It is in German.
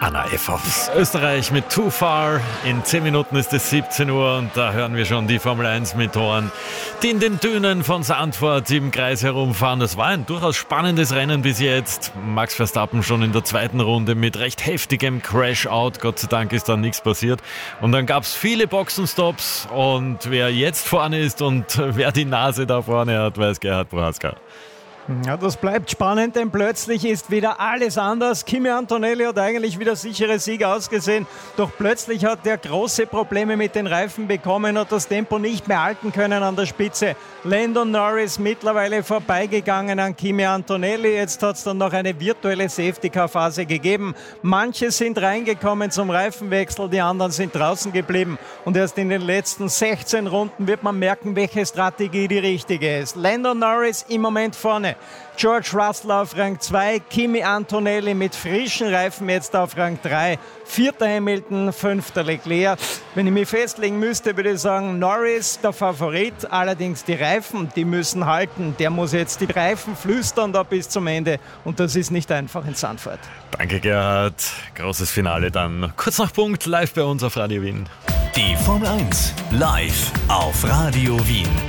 Anna Effhoffs. Österreich mit Too Far. In 10 Minuten ist es 17 Uhr und da hören wir schon die Formel 1 Motoren, die in den Dünen von Zandvoort im Kreis herumfahren. Das war ein durchaus spannendes Rennen bis jetzt. Max Verstappen schon in der zweiten Runde mit recht heftigem Crash-Out. Gott sei Dank ist da nichts passiert. Und dann gab es viele Boxenstops und wer jetzt vorne ist und wer die Nase da vorne hat, weiß Gerhard Prohaska. Ja, das bleibt spannend, denn plötzlich ist wieder alles anders. Kimi Antonelli hat eigentlich wieder sichere Sieg ausgesehen, doch plötzlich hat er große Probleme mit den Reifen bekommen, hat das Tempo nicht mehr halten können an der Spitze. Lando Norris mittlerweile vorbeigegangen an Kimi Antonelli. Jetzt hat es dann noch eine virtuelle Safety-Car-Phase gegeben. Manche sind reingekommen zum Reifenwechsel, die anderen sind draußen geblieben. Und erst in den letzten 16 Runden wird man merken, welche Strategie die richtige ist. Lando Norris im Moment vorne. George Russell auf Rang 2, Kimi Antonelli mit frischen Reifen jetzt auf Rang 3, 4. Hamilton, 5. Leclerc. Wenn ich mich festlegen müsste, würde ich sagen, Norris der Favorit, allerdings die Reifen, die müssen halten. Der muss jetzt die Reifen flüstern da bis zum Ende und das ist nicht einfach in Zandvoort. Danke Gerhard, großes Finale dann kurz nach Punkt live bei uns auf Radio Wien. Die Formel 1 live auf Radio Wien.